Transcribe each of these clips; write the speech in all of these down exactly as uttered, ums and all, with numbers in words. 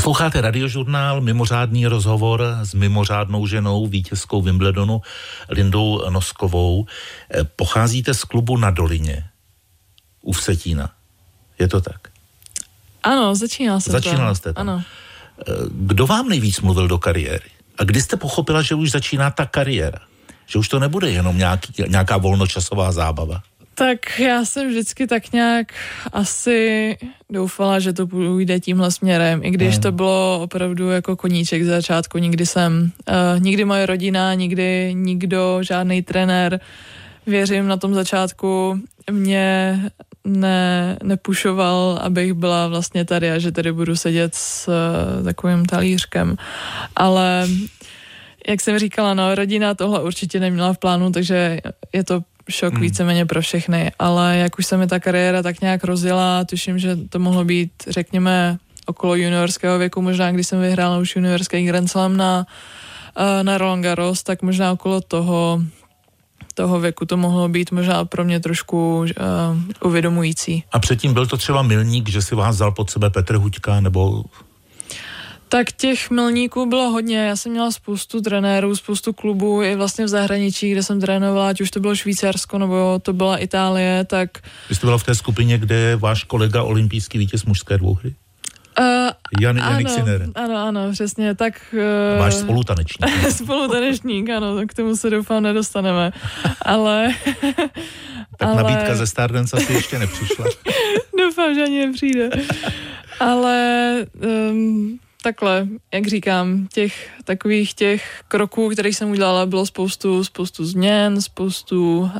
Posloucháte Radiožurnál, mimořádný rozhovor s mimořádnou ženou, vítězkou Wimbledonu, Lindou Noskovou. Pocházíte z klubu Na Dolině u Vsetína. Je to tak? Ano, začínala jsem Začínala tam. jste tam. Ano. Kdo vám nejvíc mluvil do kariéry? A kdy jste pochopila, že už začíná ta kariéra? Že už to nebude jenom nějaký, nějaká volnočasová zábava? Tak já jsem vždycky tak nějak asi doufala, že to půjde tímhle směrem, i když hmm. to bylo opravdu jako koníček z začátku. Nikdy jsem, uh, nikdy moje rodina, nikdy nikdo, žádný trenér, věřím, na tom začátku mě ne, nepušoval, abych byla vlastně tady a že tady budu sedět s uh, takovým talířkem. Ale jak jsem říkala, no, rodina tohle určitě neměla v plánu, takže je to šok hmm. víceméně pro všechny, ale jak už se mi ta kariéra tak nějak rozjela, tuším, že to mohlo být, řekněme, okolo juniorského věku, možná když jsem vyhrála už juniorský Grand Slam na, na Roland Garros, tak možná okolo toho, toho věku to mohlo být možná pro mě trošku uh, uvědomující. A předtím byl to třeba milník, že si vás vzal pod sebe Petr Huďka, nebo... Tak těch milníků bylo hodně. Já jsem měla spoustu trenérů, spoustu klubů i vlastně v zahraničí, kde jsem trénovala, ať už to bylo Švýcarsko nebo to byla Itálie, tak... Vy jste byla v té skupině, kde je váš kolega olympijský vítěz mužské dvouhry? Uh, Jan, Janik Sinner. Ano, ano, přesně, tak... Uh, váš spolutanečník. spolutanečník, ano, k tomu se doufám nedostaneme, ale... Tak ale... nabídka ze Stardance asi ještě nepřišla. Doufám, že ani nepřijde. Ale... Um, Takhle, jak říkám, těch takových těch kroků, které jsem udělala, bylo spoustu, spoustu změn, spoustu uh,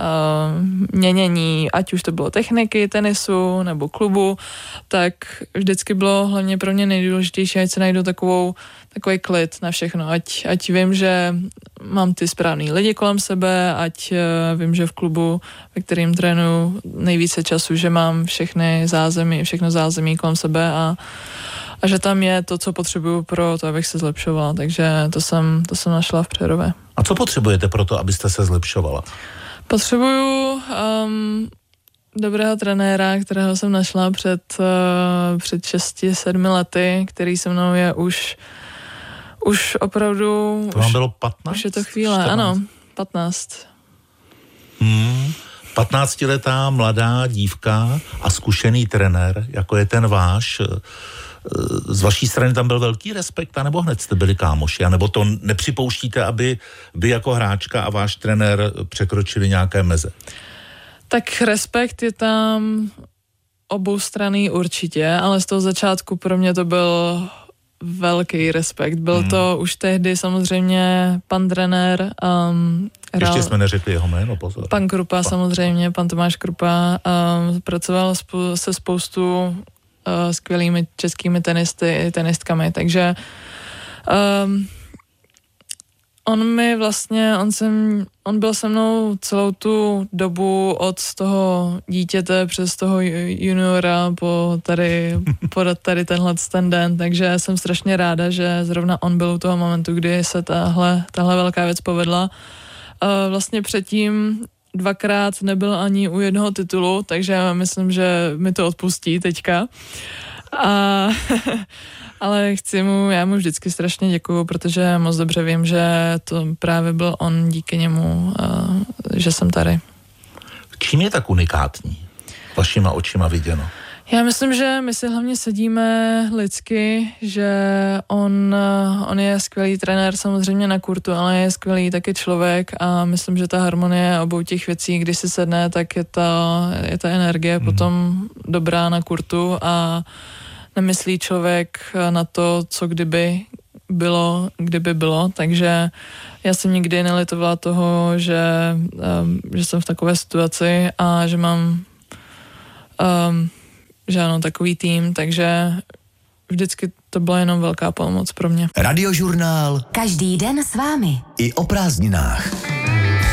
měnění, ať už to bylo techniky, tenisu nebo klubu, tak vždycky bylo hlavně pro mě nejdůležitější, ať se najdu takovou, takový klid na všechno, ať, ať vím, že mám ty správný lidi kolem sebe, ať uh, vím, že v klubu, ve kterým trénuju nejvíce času, že mám všechny zázemí, všechno zázemí kolem sebe a a že tam je to, co potřebuju pro to, abych se zlepšovala, takže to jsem, to jsem našla v Přerově. A co potřebujete pro to, abyste se zlepšovala? Potřebuju um, dobrého trenéra, kterého jsem našla před, uh, před šesti, sedmi lety, který se mnou je už, už opravdu... To vám bylo patnáct? Už je to chvíle, čtrnáct. Ano, patnáct. Hmm. patnáctiletá mladá dívka a zkušený trenér, jako je ten váš, z vaší strany tam byl velký respekt, anebo hned jste byli kámoši, anebo to nepřipouštíte, aby vy jako hráčka a váš trenér překročili nějaké meze? Tak respekt je tam oboustranný určitě, ale z toho začátku pro mě to byl velký respekt. Byl hmm. to už tehdy samozřejmě pan trenér. Um, Ještě jsme neřekli jeho jméno, pozor. Pan Krupa pan. samozřejmě, pan Tomáš Krupa. Um, pracoval spou- se spoustu uh, skvělými českými tenisty, tenistkami, takže um, on mi vlastně, on, jsem, on byl se mnou celou tu dobu od toho dítěte přes toho juniora po tady, po tady tenhle ten den, takže jsem strašně ráda, že zrovna on byl u toho momentu, kdy se tahle, tahle velká věc povedla. Uh, vlastně předtím dvakrát nebyl ani u jednoho titulu, takže myslím, že mi to odpustí teďka. A... Ale chci mu, já mu vždycky strašně děkuju, protože moc dobře vím, že to právě byl on, díky němu, uh, že jsem tady. Čím je tak unikátní? Vašima očima viděno. Já myslím, že my si hlavně sedíme lidsky, že on, on je skvělý trenér samozřejmě na kurtu, ale je skvělý taky člověk a myslím, že ta harmonie obou těch věcí, když si sedne, tak je ta, je ta energie mm. potom dobrá na kurtu a nemyslí člověk na to, co kdyby bylo, kdyby bylo, takže já jsem nikdy nelitovala toho, že, um, že jsem v takové situaci a že mám um, že ano, takový tým, takže vždycky to byla jenom velká pomoc pro mě. Radiožurnál. Každý den s vámi. I o prázdninách.